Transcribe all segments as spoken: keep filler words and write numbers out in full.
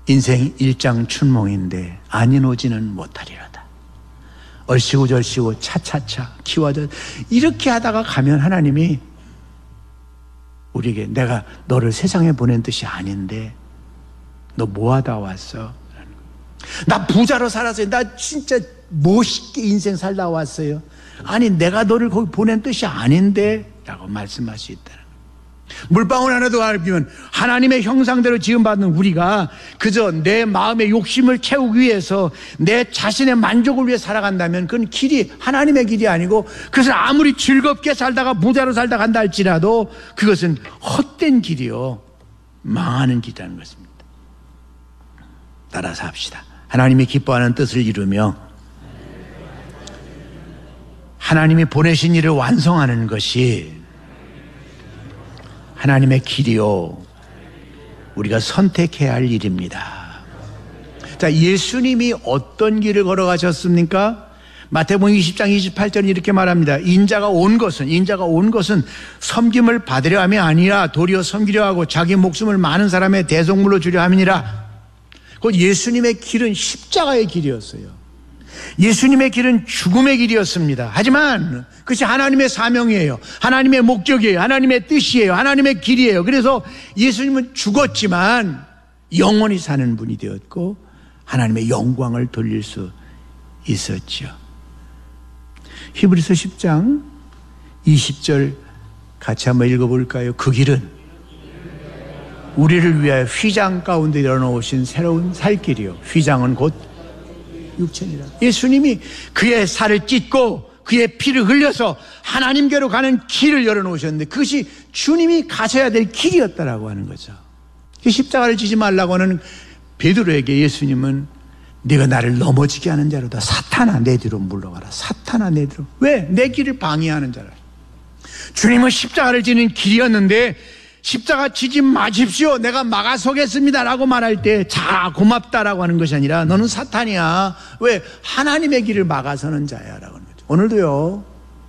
인생 일장춘몽인데 아닌 오지는 못하리로다. 얼씨구 절씨구 차차차 키워져 이렇게 하다가 가면 하나님이 우리에게 내가 너를 세상에 보낸 뜻이 아닌데 너 뭐하다 왔어? 나 부자로 살았어요. 나 진짜 멋있게 인생 살다 왔어요. 아니 내가 너를 거기 보낸 뜻이 아닌데 라고 말씀할 수 있다는 거예요. 물방울 하나도 알면 하나님의 형상대로 지음받는 우리가 그저 내 마음의 욕심을 채우기 위해서 내 자신의 만족을 위해 살아간다면 그건 길이 하나님의 길이 아니고 그것은 아무리 즐겁게 살다가 부자로 살다 간다 할지라도 그것은 헛된 길이요 망하는 길이라는 것입니다. 따라서 합시다. 하나님이 기뻐하는 뜻을 이루며 하나님이 보내신 일을 완성하는 것이 하나님의 길이요 우리가 선택해야 할 일입니다. 자, 예수님이 어떤 길을 걸어가셨습니까? 마태복음 이십 장 이십팔 절은 이렇게 말합니다. 인자가 온 것은 인자가 온 것은 섬김을 받으려 함이 아니라 도리어 섬기려 하고 자기 목숨을 많은 사람의 대속물로 주려 함이니라. 그 예수님의 길은 십자가의 길이었어요. 예수님의 길은 죽음의 길이었습니다. 하지만 그것이 하나님의 사명이에요. 하나님의 목적이에요. 하나님의 뜻이에요. 하나님의 길이에요. 그래서 예수님은 죽었지만 영원히 사는 분이 되었고 하나님의 영광을 돌릴 수 있었죠. 히브리서 십 장 이십 절 같이 한번 읽어볼까요? 그 길은 우리를 위하여 휘장 가운데 열어놓으신 새로운 살 길이요 휘장은 곧 육천이라. 예수님이 그의 살을 찢고 그의 피를 흘려서 하나님께로 가는 길을 열어놓으셨는데 그것이 주님이 가셔야 될 길이었다라고 하는 거죠. 십자가를 지지 말라고 하는 베드로에게 예수님은 네가 나를 넘어지게 하는 자로다. 사탄아 내 뒤로 물러가라. 사탄아 내 뒤로. 왜? 내 길을 방해하는 자라. 주님은 십자가를 지는 길이었는데 십자가 지지 마십시오. 내가 막아서겠습니다. 라고 말할 때 자 고맙다라고 하는 것이 아니라 너는 사탄이야. 왜? 하나님의 길을 막아서는 자야. 라고 하는 거죠. 오늘도요.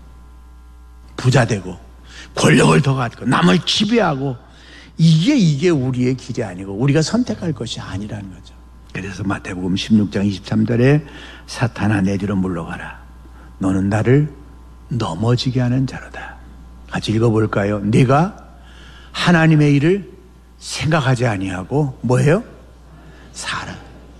부자 되고 권력을 더 갖고 남을 지배하고 이게 이게 우리의 길이 아니고 우리가 선택할 것이 아니라는 거죠. 그래서 마태복음 십육 장 이십삼 절에 사탄아 내 뒤로 물러가라. 너는 나를 넘어지게 하는 자로다. 같이 읽어볼까요? 네가 하나님의 일을 생각하지 아니하고 뭐예요? 사람.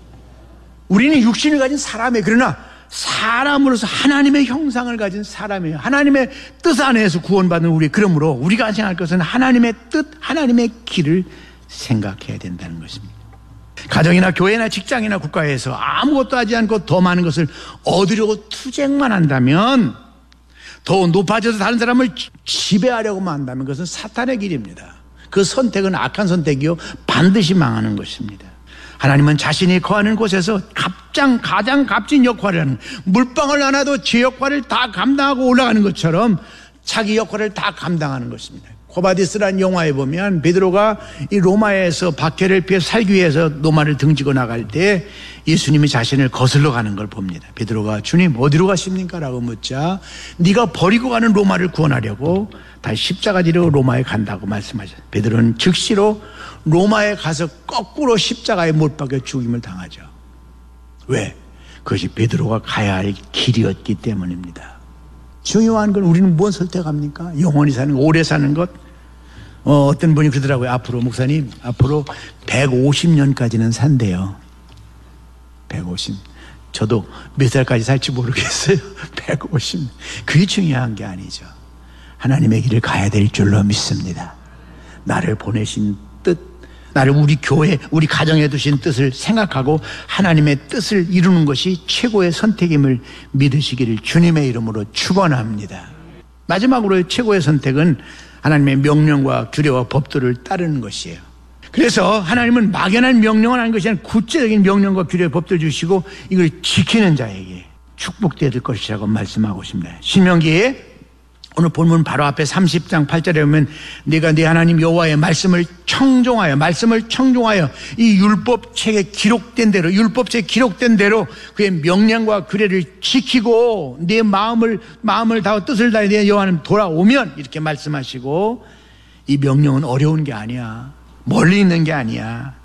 우리는 육신을 가진 사람이에요. 그러나 사람으로서 하나님의 형상을 가진 사람이에요. 하나님의 뜻 안에서 구원받는 우리. 그러므로 우리가 생각할 것은 하나님의 뜻, 하나님의 길을 생각해야 된다는 것입니다. 가정이나 교회나 직장이나 국가에서 아무것도 하지 않고 더 많은 것을 얻으려고 투쟁만 한다면 더 높아져서 다른 사람을 지배하려고만 한다면 그것은 사탄의 길입니다. 그 선택은 악한 선택이요 반드시 망하는 것입니다. 하나님은 자신이 거하는 곳에서 가장 가장 값진 역할을 하는 물방울 하나도 제 역할을 다 감당하고 올라가는 것처럼 자기 역할을 다 감당하는 것입니다. 코바디스라는 영화에 보면 베드로가 이 로마에서 박해를 피해 살기 위해서 로마를 등지고 나갈 때 예수님이 자신을 거슬러 가는 걸 봅니다. 베드로가 주님 어디로 가십니까? 라고 묻자 네가 버리고 가는 로마를 구원하려고 다시 십자가 지러 로마에 간다고 말씀하셨어요. 베드로는 즉시로 로마에 가서 거꾸로 십자가에 못 박혀 죽임을 당하죠. 왜? 그것이 베드로가 가야 할 길이었기 때문입니다. 중요한 건 우리는 무엇 선택합니까? 영원히 사는 것, 오래 사는 것. 어, 어떤 분이 그러더라고요. 앞으로 목사님 앞으로 백오십 년까지는 산대요. 백오십. 저도 몇 살까지 살지 모르겠어요. 백오십. 그게 중요한 게 아니죠. 하나님의 길을 가야 될 줄로 믿습니다. 나를 보내신 뜻, 나를 우리 교회, 우리 가정에 두신 뜻을 생각하고 하나님의 뜻을 이루는 것이 최고의 선택임을 믿으시기를 주님의 이름으로 축원합니다. 마지막으로 최고의 선택은 하나님의 명령과 규례와 법도를 따르는 것이에요. 그래서 하나님은 막연한 명령을 하는 것이 아니라 구체적인 명령과 규례, 법도를 주시고 이걸 지키는 자에게 축복되어야 될 것이라고 말씀하고 있습니다. 신명기에 오늘 본문 바로 앞에 삼십 장 팔 절에 보면 네가 네 하나님 여호와의 말씀을 청종하여 말씀을 청종하여 이 율법책에 기록된 대로 율법책에 기록된 대로 그의 명령과 규례를 지키고 네 마음을 마음을 다하고 뜻을 다해 네 여호와는 돌아오면 이렇게 말씀하시고 이 명령은 어려운 게 아니야. 멀리 있는 게 아니야.